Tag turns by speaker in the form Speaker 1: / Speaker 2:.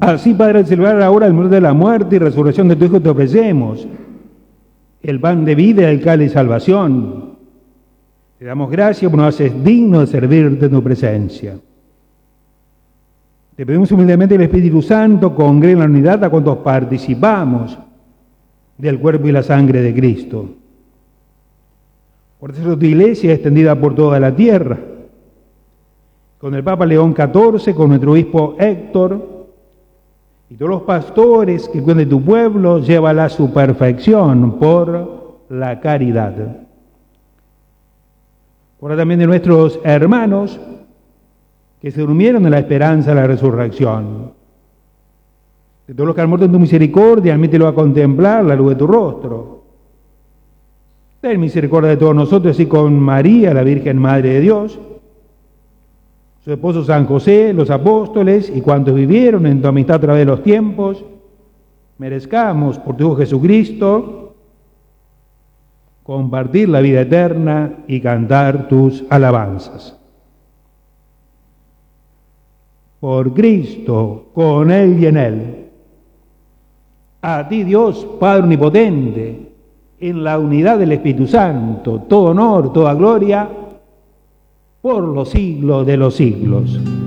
Speaker 1: Así, Padre, al celebrar ahora el momento de la muerte y resurrección de tu Hijo, te ofrecemos el pan de vida y el cáliz de salvación. Te damos gracias porque nos haces digno de servirte en tu presencia. Te pedimos humildemente el Espíritu Santo congregue en la unidad a cuantos participamos del cuerpo y la sangre de Cristo. Por eso tu iglesia extendida por toda la tierra, con el Papa León XIV, con nuestro obispo Héctor, y todos los pastores que cuiden de tu pueblo, llévala a su perfección por la caridad. Ahora también de nuestros hermanos que se durmieron en la esperanza de la resurrección. De todos los que han muerto en tu misericordia, admítelo a contemplar la luz de tu rostro. Ten misericordia de todos nosotros, así con María, la Virgen Madre de Dios, su esposo San José, los apóstoles y cuantos vivieron en tu amistad a través de los tiempos, merezcamos por tu Hijo Jesucristo compartir la vida eterna y cantar tus alabanzas. Por Cristo, con Él y en Él, a ti Dios, Padre Omnipotente, en la unidad del Espíritu Santo, todo honor, toda gloria, por los siglos de los siglos.